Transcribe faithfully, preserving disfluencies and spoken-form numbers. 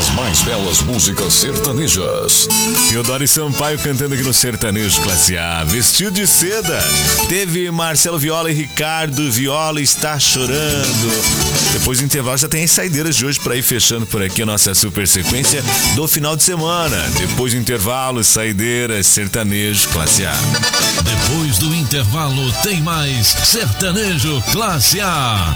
As mais belas músicas sertanejas. Teodoro Sampaio cantando aqui no Sertanejo Classe A. Vestido de Seda. Teve Marcelo Viola e Ricardo Viola Está Chorando. Depois do intervalo já tem as saideiras de hoje para ir fechando por aqui a nossa super sequência do final de semana. Depois do intervalo, saideiras, Sertanejo Classe A. Depois do intervalo tem mais Sertanejo Classe A.